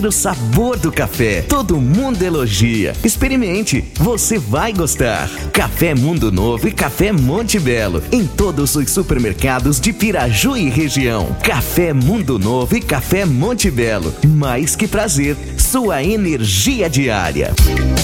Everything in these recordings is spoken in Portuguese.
O sabor do café, todo mundo elogia. Experimente, você vai gostar. Café Mundo Novo e Café Monte Belo, em todos os supermercados de Piraju e região. Café Mundo Novo e Café Monte Belo, mais que prazer, sua energia diária.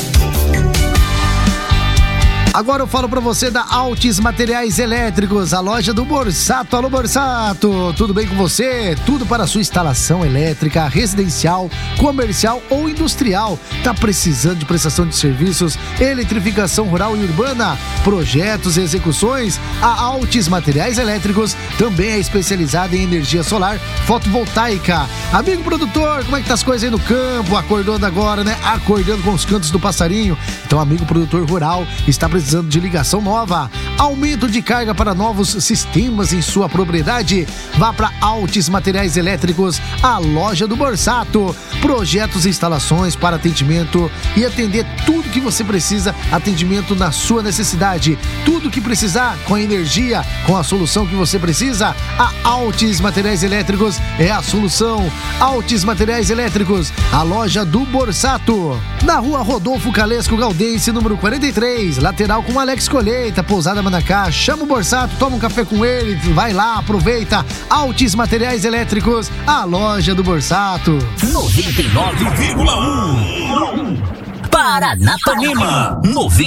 Agora eu falo pra você da Altis Materiais Elétricos, a loja do Borsato. Alô, Borsato, tudo bem com você? Tudo para a sua instalação elétrica, residencial, comercial ou industrial. Tá precisando de prestação de serviços, eletrificação rural e urbana, projetos e execuções? A Altis Materiais Elétricos também é especializada em energia solar fotovoltaica. Amigo produtor, como é que tá as coisas aí no campo? Acordando agora, né? Acordando com os cantos do passarinho. Então, amigo produtor rural, está precisando de ligação nova, aumento de carga para novos sistemas em sua propriedade? Vá para Altis Materiais Elétricos, a loja do Borsato. Projetos e instalações para atendimento e atender tudo que você precisa, atendimento na sua necessidade. Tudo que precisar com a energia, com a solução que você precisa, a Altis Materiais Elétricos é a solução. Altis Materiais Elétricos, a loja do Borsato. Na rua Rodolfo Calesco Galdense, número 43, lateral com Alex Colheita, Pousada Manacá. Chama o Borsato, toma um café com ele, vai lá, aproveita. Altis Materiais Elétricos, a loja do Borsato. 99,1 Paranapanema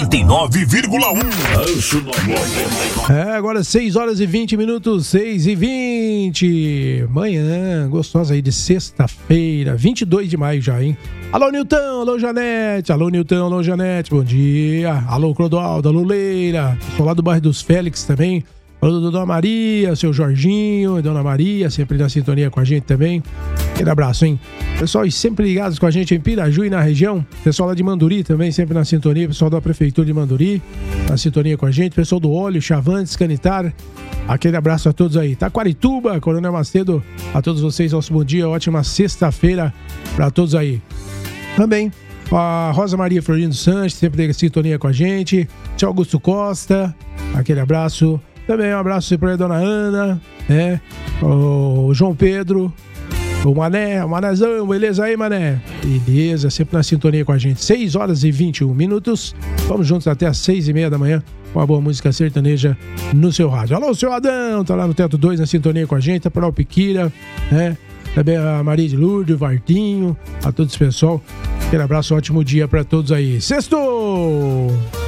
99,1. Agora 6 horas e 20 minutos, 6 e 20. Manhã gostosa aí de sexta-feira, 22 de maio já, hein? Alô, Nilton, alô, Janete. Alô, Nilton, alô, Janete, bom dia. Alô, Clodoaldo, alô, Leira. Sou lá do bairro dos Félix também. Alô, Dona Maria, seu Jorginho, Dona Maria, sempre na sintonia com a gente também. Aquele abraço, hein? Pessoal, sempre ligados com a gente em Piraju e na região. Pessoal lá de Manduri também, sempre na sintonia. Pessoal da Prefeitura de Manduri, na sintonia com a gente. Pessoal do Óleo, Chavantes, Canitar. Aquele abraço a todos aí. Taquarituba, Coronel Macedo, a todos vocês, nosso bom dia. Ótima sexta-feira para todos aí. Também a Rosa Maria Florindo Santos, sempre na sintonia com a gente. Tio Augusto Costa, aquele abraço. Também um abraço para a Dona Ana, né? O João Pedro, o Mané, o Manézão, beleza aí, Mané? Beleza, sempre na sintonia com a gente. 6 horas e 21 minutos. Vamos juntos até as 6h30 da manhã com a boa música sertaneja no seu rádio. Alô, seu Adão, tá lá no Teto 2 na sintonia com a gente. A Parol Piquira, né? Também a Maria de Lourdes, o Vartinho, a todos o pessoal. Aquele abraço, ótimo dia para todos aí. Sextou!